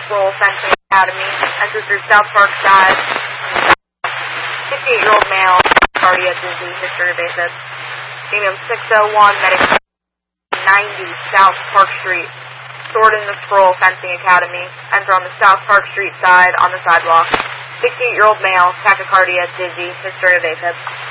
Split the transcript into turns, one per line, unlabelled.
Scroll Fencing Academy. Enters through South Park side. 58-year-old male. Cardia dizzy. History of AFib. Premium 601. Medic 90 South Park Street. Stored in the Scroll Fencing Academy. Enter on the South Park Street side on the sidewalk. 68-year-old male. Tachycardia. Dizzy. History of AFib.